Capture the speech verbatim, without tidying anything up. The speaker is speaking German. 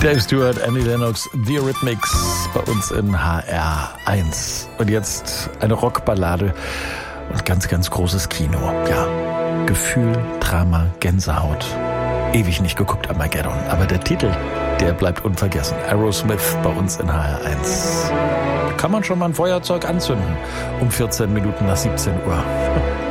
Dave Stewart, Annie Lennox, The Eurythmics bei uns in H R eins. Und jetzt eine Rockballade und ganz, ganz großes Kino. Ja, Gefühl, Drama, Gänsehaut. Ewig nicht geguckt, Armageddon. Aber der Titel, der bleibt unvergessen. Aerosmith bei uns in H R eins. Kann man schon mal ein Feuerzeug anzünden um vierzehn Minuten nach siebzehn Uhr.